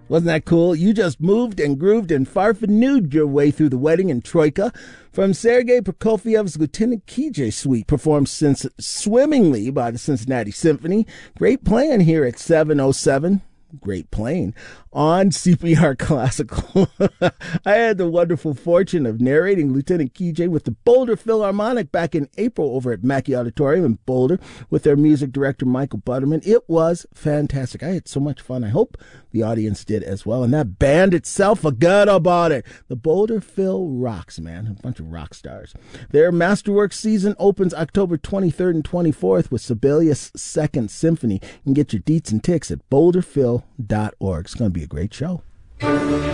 Wasn't that cool? You just moved and grooved and farfanooed your way through the wedding in Troika from Sergei Prokofiev's Lieutenant KJ Suite, performed swimmingly by the Cincinnati Symphony. Great playing here at 7:07. Great playing on CPR Classical. I had the wonderful fortune of narrating Lieutenant KJ with the Boulder Philharmonic back in April over at Mackey Auditorium in Boulder with their music director, Michael Butterman. It was fantastic. I had so much fun. I hope the audience did as well. And that band itself, forget about it. The Boulder Phil rocks, man. A bunch of rock stars. Their Masterworks season opens October 23rd and 24th with Sibelius' Second Symphony. You can get your deets and ticks at boulderphil.org. It's going to be a great show.